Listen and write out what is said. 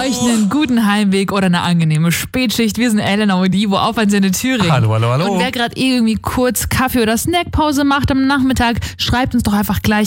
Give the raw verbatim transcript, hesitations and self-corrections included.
euch einen guten Heimweg oder eine angenehme Spätschicht. Wir sind Elena und Ivo auf Antenne Thüringen. Hallo, hallo, hallo. Und wer gerade irgendwie kurz Kaffee oder Snackpause macht am Nachmittag, schreibt uns doch einfach gleich